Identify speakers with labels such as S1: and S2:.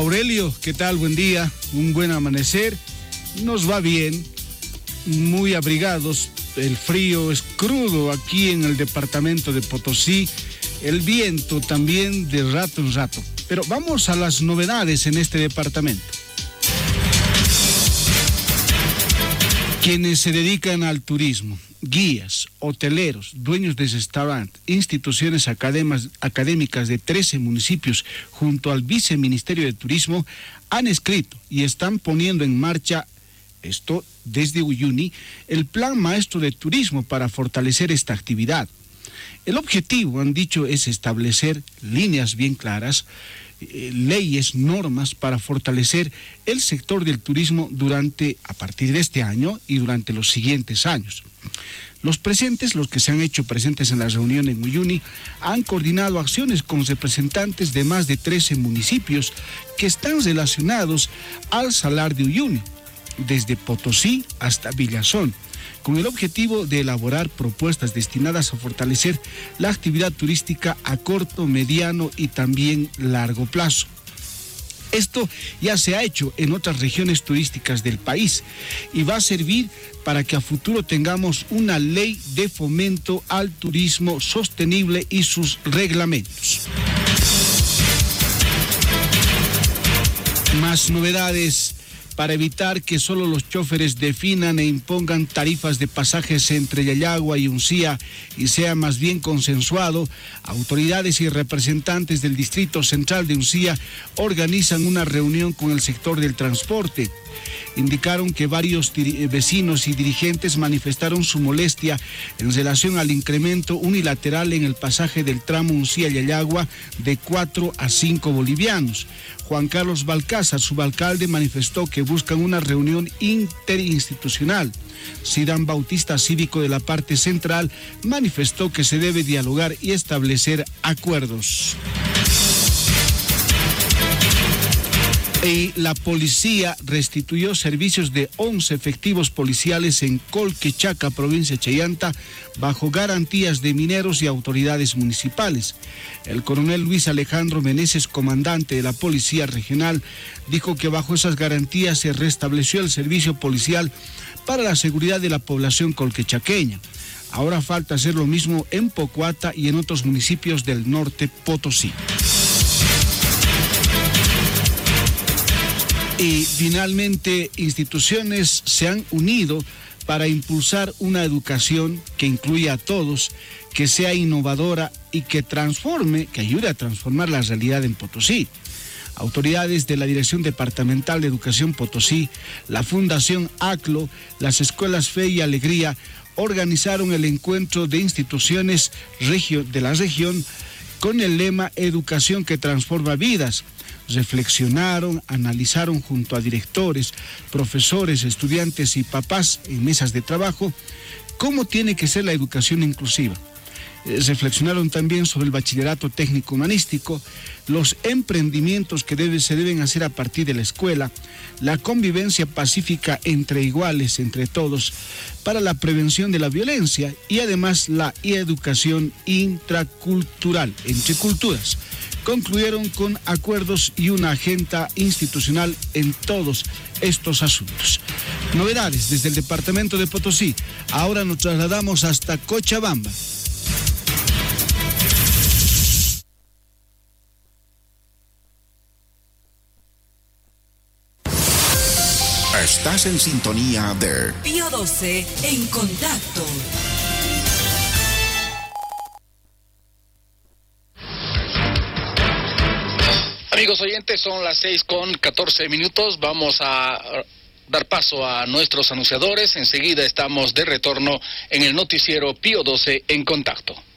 S1: Aurelio, ¿qué tal? Buen día, un buen amanecer. Nos va bien, muy abrigados. El frío es crudo aquí en el departamento de Potosí. El viento también de rato en rato. Pero vamos a las novedades en este departamento. Quienes se dedican al turismo, guías, hoteleros, dueños de restaurantes, instituciones académicas de 13 municipios junto al Viceministerio de Turismo han escrito y están poniendo en marcha, esto desde Uyuni, el Plan Maestro de Turismo para fortalecer esta actividad. El objetivo, han dicho, es establecer líneas bien claras, leyes, normas para fortalecer el sector del turismo a partir de este año y durante los siguientes años. Los que se han hecho presentes en la reunión en Uyuni, han coordinado acciones con representantes de más de 13 municipios que están relacionados al Salar de Uyuni, desde Potosí hasta Villazón, con el objetivo de elaborar propuestas destinadas a fortalecer la actividad turística a corto, mediano y también largo plazo. Esto ya se ha hecho en otras regiones turísticas del país y va a servir para que a futuro tengamos una ley de fomento al turismo sostenible y sus reglamentos. Más novedades. Para evitar que solo los choferes definan e impongan tarifas de pasajes entre Yayagua y Uncía y sea más bien consensuado, autoridades y representantes del Distrito Central de Uncía organizan una reunión con el sector del transporte. Indicaron que varios vecinos y dirigentes manifestaron su molestia en relación al incremento unilateral en el pasaje del tramo Uncía-Yayagua de 4 a 5 bolivianos. Juan Carlos Balcázar, subalcalde, manifestó que buscan una reunión interinstitucional. Sidán Bautista, cívico de la parte central, manifestó que se debe dialogar y establecer acuerdos. Y la policía restituyó servicios de 11 efectivos policiales en Colquechaca, provincia de Chayanta, bajo garantías de mineros y autoridades municipales. El coronel Luis Alejandro Meneses, comandante de la Policía Regional, dijo que bajo esas garantías se restableció el servicio policial para la seguridad de la población colquechaqueña. Ahora falta hacer lo mismo en Pocuata y en otros municipios del norte Potosí. Y finalmente, instituciones se han unido para impulsar una educación que incluya a todos, que sea innovadora y que ayude a transformar la realidad en Potosí. Autoridades de la Dirección Departamental de Educación Potosí, la Fundación ACLO, las Escuelas Fe y Alegría organizaron el encuentro de instituciones de la región con el lema Educación que transforma vidas. Reflexionaron, analizaron junto a directores, profesores, estudiantes y papás en mesas de trabajo cómo tiene que ser la educación inclusiva. Reflexionaron también sobre el bachillerato técnico humanístico, los emprendimientos que se deben hacer a partir de la escuela, la convivencia pacífica entre iguales, entre todos, para la prevención de la violencia y además la educación intracultural, entre culturas. Concluyeron con acuerdos y una agenda institucional en todos estos asuntos. Novedades desde el departamento de Potosí. Ahora nos trasladamos hasta Cochabamba.
S2: Estás en sintonía de
S3: Pío 12 en contacto.
S4: Amigos oyentes, son las 6:14. Vamos a dar paso a nuestros anunciadores. Enseguida estamos de retorno en el noticiero Pío 12 en contacto.